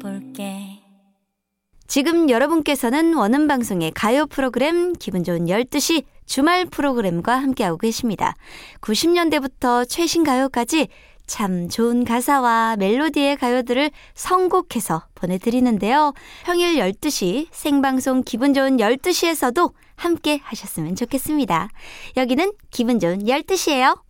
볼게. 지금 여러분께서는 원음방송의 가요 프로그램 기분 좋은 12시 주말 프로그램과 함께하고 계십니다. 90년대부터 최신 가요까지 참 좋은 가사와 멜로디의 가요들을 선곡해서 보내드리는데요. 평일 12시 생방송 기분 좋은 12시에서도 함께 하셨으면 좋겠습니다. 여기는 기분 좋은 12시예요.